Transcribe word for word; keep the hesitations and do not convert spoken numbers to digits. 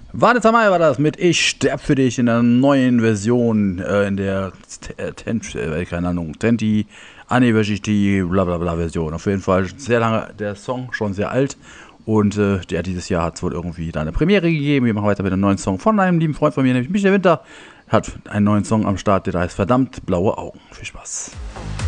Vanessa Mai war das mit Ich sterb für dich in der neuen Version, äh, in der äh, Tent, äh, keine Ahnung, Tenti, Anniversary, bla bla bla Version. Auf jeden Fall sehr lange, der Song schon sehr alt und äh, der dieses Jahr hat es wohl irgendwie da eine Premiere gegeben. Wir machen weiter mit einem neuen Song von einem lieben Freund von mir, nämlich Michael Winter, hat einen neuen Song am Start, der heißt verdammt blaue Augen. Viel Spaß.